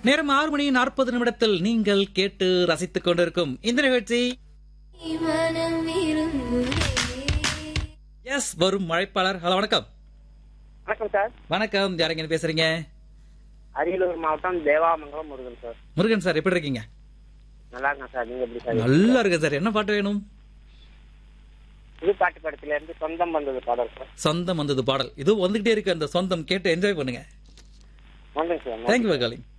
நேரம் 6:40 நீங்கள் கேட்டு ரசித்துக் கொண்டிருக்கும் இந்த நிகழ்ச்சி எஸ் வரும் மழைப்பாளர். ஹலோ, வணக்கம். வணக்கம் சார். வணக்கம், யாருங்க பேசுறீங்க? அரியலூர் மாவட்டம் தேவாமங்கலம் முருகன் சார். முருகன் சார், எப்படி இருக்கீங்க? நல்லா இருக்கேன் சார். நீங்க எப்படி சார்? நல்லா இருக்கு சார். என்ன பாட்டு வேணும்? புது பாட்டு படத்துல இருந்து சொந்தம் வந்தது பாடல் சார். சொந்தம் வந்தது பாடல் இது வந்துகிட்டே இருக்கு. அந்த சொந்தம் கேட்டு என்ஜாய் பண்ணுங்க. வந்தேன் சார். Thank you for calling.